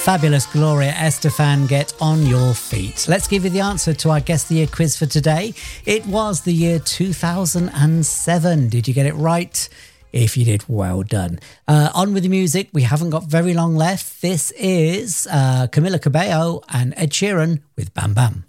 Fabulous Gloria Estefan, Get On Your Feet. Let's give you the answer to our Guess the Year quiz for today. It was the year 2007. Did you get it right? If you did, well done. On with the music. We haven't got very long left. This is Camila Cabello and Ed Sheeran with Bam Bam.